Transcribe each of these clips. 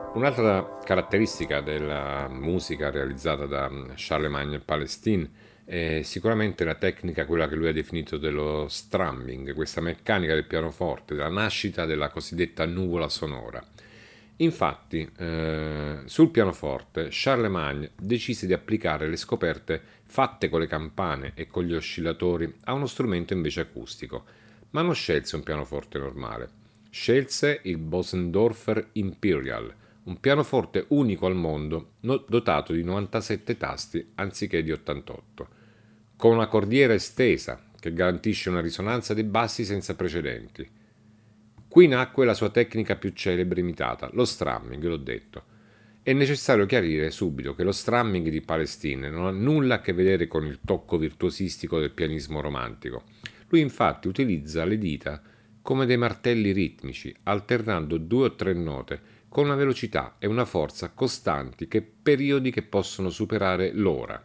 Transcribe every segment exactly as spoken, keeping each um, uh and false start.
Un'altra caratteristica della musica realizzata da Charlemagne Palestine è sicuramente la tecnica, quella che lui ha definito dello strumming, questa meccanica del pianoforte, la nascita della cosiddetta nuvola sonora. Infatti, eh, sul pianoforte Charlemagne decise di applicare le scoperte fatte con le campane e con gli oscillatori a uno strumento invece acustico, ma non scelse un pianoforte normale. Scelse il Bosendorfer Imperial, un pianoforte unico al mondo, no- dotato di novantasette tasti anziché di ottantotto, con una cordiera estesa che garantisce una risonanza dei bassi senza precedenti. Qui nacque la sua tecnica più celebre imitata, lo strumming, l'ho detto. È necessario chiarire subito che lo strumming di Palestine non ha nulla a che vedere con il tocco virtuosistico del pianismo romantico. Lui infatti utilizza le dita come dei martelli ritmici, alternando due o tre note con una velocità e una forza costanti che periodi che possono superare l'ora.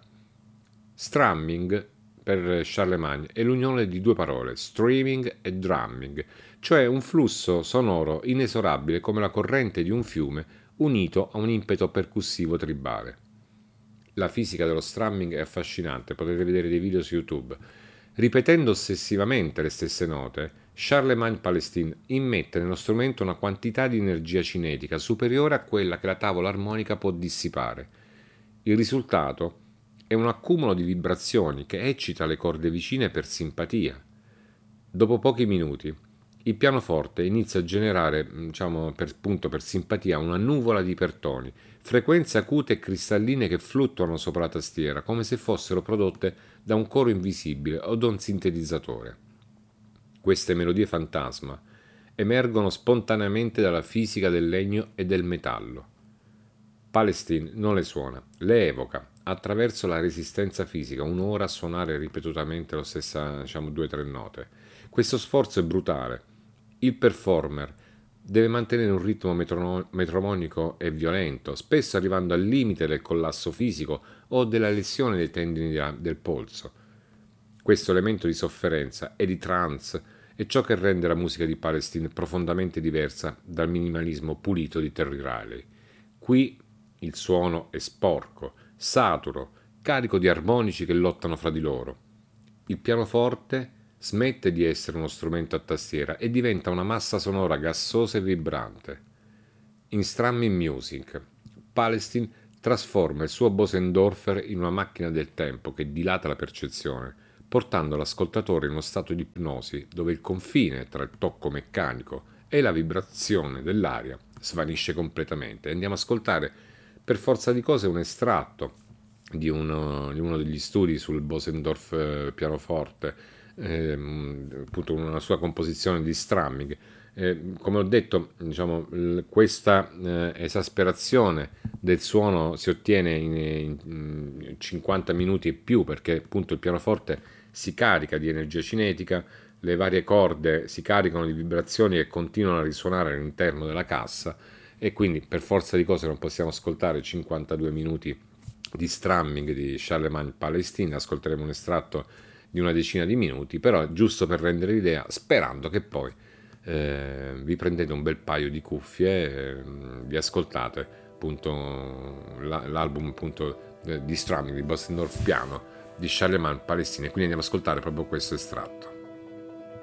Strumming per Charlemagne è l'unione di due parole, streaming e drumming, cioè un flusso sonoro inesorabile come la corrente di un fiume unito a un impeto percussivo tribale. La fisica dello strumming è affascinante, potete vedere dei video su YouTube. Ripetendo ossessivamente le stesse note, Charlemagne Palestine immette nello strumento una quantità di energia cinetica superiore a quella che la tavola armonica può dissipare. Il risultato è un accumulo di vibrazioni che eccita le corde vicine per simpatia. Dopo pochi minuti, il pianoforte inizia a generare, diciamo, per, appunto, per simpatia, una nuvola di ipertoni, frequenze acute e cristalline che fluttuano sopra la tastiera, come se fossero prodotte da un coro invisibile o da un sintetizzatore. Queste melodie fantasma emergono spontaneamente dalla fisica del legno e del metallo. Palestine non le suona, le evoca attraverso la resistenza fisica, un'ora a suonare ripetutamente la stessa, diciamo, due o tre note. Questo sforzo è brutale. Il performer deve mantenere un ritmo metrono- metromonico e violento, spesso arrivando al limite del collasso fisico o della lesione dei tendini de- del polso. Questo elemento di sofferenza e di trance è ciò che rende la musica di Palestine profondamente diversa dal minimalismo pulito di Terry Riley. Qui il suono è sporco, saturo, carico di armonici che lottano fra di loro. Il pianoforte smette di essere uno strumento a tastiera e diventa una massa sonora gassosa e vibrante. In Strumming Music, Palestine trasforma il suo Bosendorfer in una macchina del tempo che dilata la percezione, portando l'ascoltatore in uno stato di ipnosi dove il confine tra il tocco meccanico e la vibrazione dell'aria svanisce completamente. Andiamo a ascoltare per forza di cose un estratto di uno, di uno degli studi sul Bosendorf eh, pianoforte, ehm, appunto una sua composizione di strumming. Eh, come ho detto, diciamo, l- questa eh, esasperazione del suono si ottiene in, in- in cinquanta minuti e più, perché appunto il pianoforte si carica di energia cinetica, le varie corde si caricano di vibrazioni e continuano a risuonare all'interno della cassa, e quindi per forza di cose non possiamo ascoltare cinquantadue minuti di strumming di Charlemagne Palestine, ascolteremo un estratto di una decina di minuti, però giusto per rendere l'idea, sperando che poi eh, vi prendete un bel paio di cuffie, eh, vi ascoltate appunto la, l'album appunto di strumming di Bostendorf piano di Charlemagne Palestine, quindi andiamo ad ascoltare proprio questo estratto.